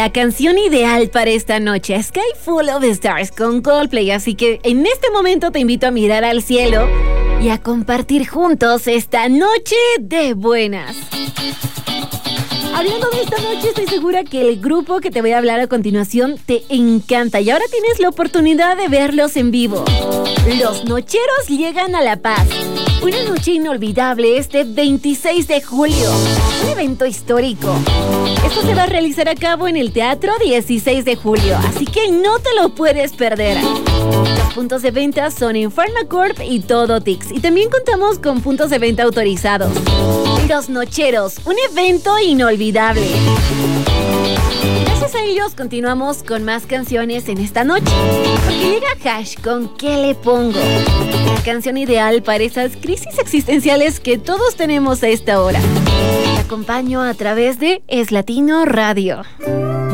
la canción ideal para esta noche, Sky Full of Stars con Coldplay. Así que en este momento te invito a mirar al cielo y a compartir juntos esta noche de buenas. Hablando de esta noche, estoy segura que el grupo que te voy a hablar a continuación te encanta y ahora tienes la oportunidad de verlos en vivo. Los Nocheros llegan a La Paz. Una noche inolvidable este 26 de julio. Un evento histórico. Esto se va a realizar a cabo en el Teatro 16 de julio, así que no te lo puedes perder. Los puntos de venta son en Pharmacorp y Todo Tix. Y también contamos con puntos de venta autorizados. Los Nocheros, un evento inolvidable. Gracias a ellos continuamos con más canciones en esta noche. Porque llega Hash con ¿Qué le pongo? La canción ideal para esas crisis existenciales que todos tenemos a esta hora. Te acompaño a través de Es Latino Radio.